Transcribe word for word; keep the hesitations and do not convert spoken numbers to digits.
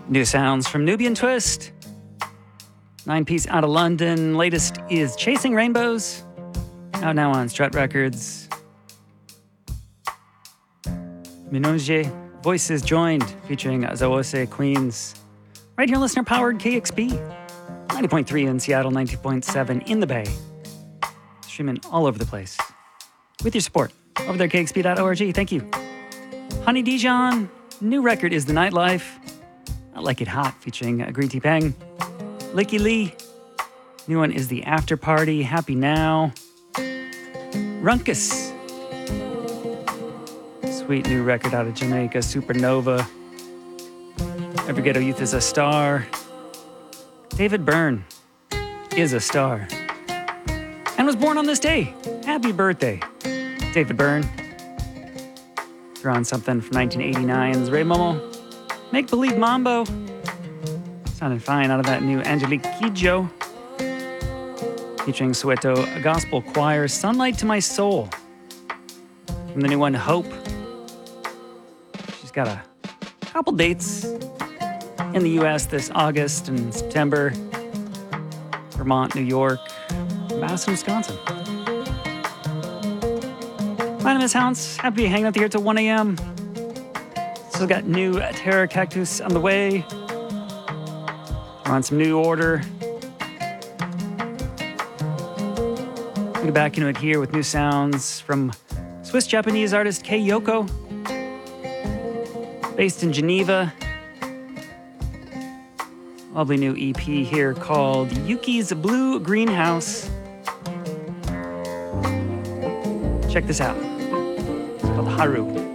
New sounds from Nubian Twist. Nine-piece out of London. Latest is Chasing Rainbows. Out now on Strut Records. Minonje, Voices Joined, featuring Zawose Queens. Right here, listener-powered K X P. ninety point three in Seattle, ninety point seven in the Bay. Streaming all over the place. With your support. Over there, K X P dot org. Thank you. Honey Dijon, new record is The Nightlife. I Like It Hot, featuring uh, Green Tea Peng. Licky Lee, new one is The After Party, Happy Now. Runkus, sweet new record out of Jamaica, Supernova. Every Ghetto Youth is a Star. David Byrne is a star. And was born on this day. Happy birthday, David Byrne. Throw on something from nineteen eighty-nine's Ray Momo. Make Believe Mambo. Sounded fine out of that new Angelique Kidjo. Featuring Soweto Gospel Choir, Sunlight to My Soul. From the new one, Hope. She's got a couple dates in the U S this August and September. Vermont, New York, Madison, Wisconsin. My name is Hounce. Happy to be hanging out here till one a.m. Still got new Terra Cactus on the way. We're on some New Order. We'll get back into it here with new sounds from Swiss-Japanese artist Kei Yoko. Based in Geneva. Lovely new E P here called Yuki's Blue Greenhouse. Check this out. It's called Haru.